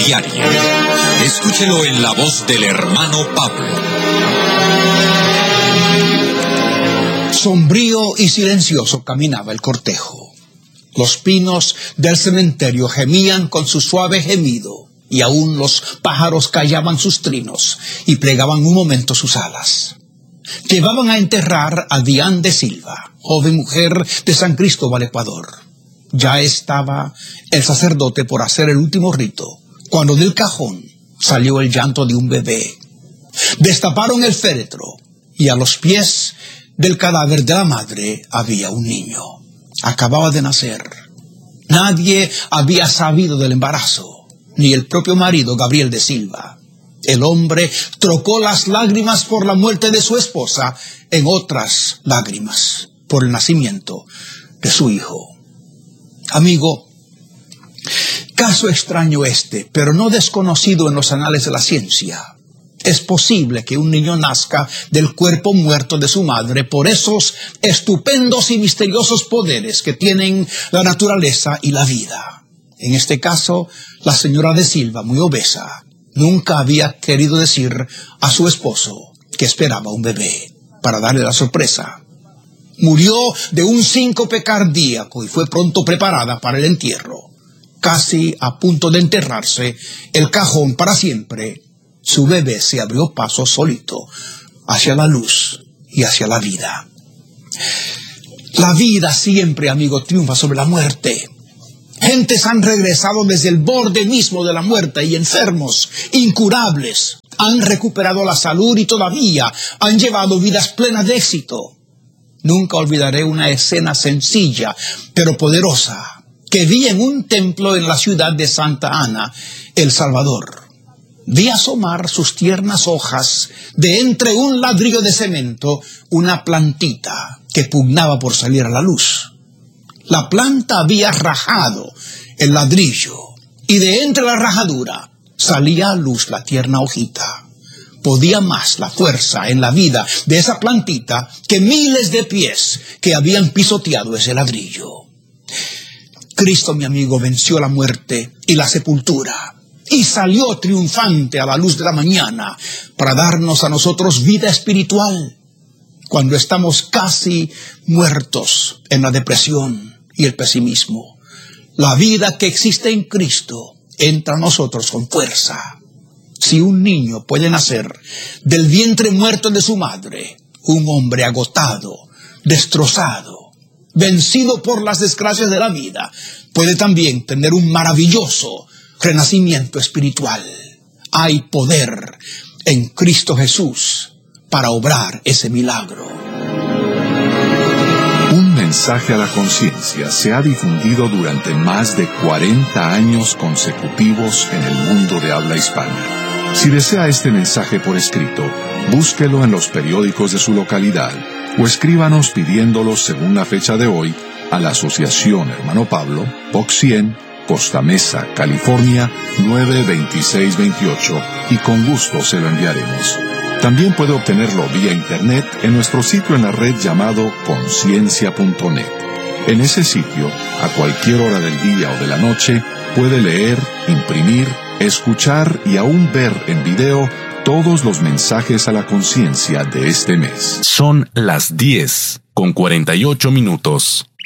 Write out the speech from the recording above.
diaria. Escúchelo en la voz del hermano Pablo. Sombrío y silencioso caminaba el cortejo. Los pinos del cementerio gemían con su suave gemido, y aún los pájaros callaban sus trinos y plegaban un momento sus alas. Llevaban a enterrar a Diane de Silva, joven mujer de San Cristóbal, Ecuador. Ya estaba el sacerdote por hacer el último rito, cuando del cajón salió el llanto de un bebé. Destaparon el féretro, y a los pies del cadáver de la madre había un niño. Acababa de nacer. Nadie había sabido del embarazo, ni el propio marido Gabriel de Silva. El hombre trocó las lágrimas por la muerte de su esposa en otras lágrimas por el nacimiento de su hijo. Amigo, caso extraño este, pero no desconocido en los anales de la ciencia. Es posible que un niño nazca del cuerpo muerto de su madre por esos estupendos y misteriosos poderes que tienen la naturaleza y la vida. En este caso, la señora de Silva, muy obesa, nunca había querido decir a su esposo que esperaba un bebé para darle la sorpresa. Murió de un síncope cardíaco y fue pronto preparada para el entierro. Casi a punto de enterrarse el cajón para siempre, su bebé se abrió paso solito hacia la luz y hacia la vida. La vida siempre, amigo, triunfa sobre la muerte. Gentes han regresado desde el borde mismo de la muerte y enfermos, incurables, han recuperado la salud y todavía han llevado vidas plenas de éxito. Nunca olvidaré una escena sencilla, pero poderosa, que vi en un templo en la ciudad de Santa Ana, El Salvador. Vi asomar sus tiernas hojas de entre un ladrillo de cemento una plantita que pugnaba por salir a la luz. La planta había rajado el ladrillo y de entre la rajadura salía a luz la tierna hojita. Podía más la fuerza en la vida de esa plantita que miles de pies que habían pisoteado ese ladrillo. Cristo, mi amigo, venció la muerte y la sepultura y salió triunfante a la luz de la mañana para darnos a nosotros vida espiritual cuando estamos casi muertos en la depresión y el pesimismo. La vida que existe en Cristo entra a nosotros con fuerza. Si un niño puede nacer del vientre muerto de su madre, un hombre agotado, destrozado, vencido por las desgracias de la vida, puede también tener un maravilloso renacimiento espiritual. Hay poder en Cristo Jesús para obrar ese milagro. Un mensaje a la conciencia se ha difundido durante más de 40 años consecutivos en el mundo de habla hispana. Si desea este mensaje por escrito, búsquelo en los periódicos de su localidad o escríbanos pidiéndolo según la fecha de hoy a la Asociación Hermano Pablo, Box 100, Costa Mesa, California, 92628, y con gusto se lo enviaremos. También puede obtenerlo vía internet en nuestro sitio en la red llamado conciencia.net. En ese sitio, a cualquier hora del día o de la noche, puede leer, imprimir, escuchar y aún ver en video todos los mensajes a la conciencia de este mes. Son las 10:48.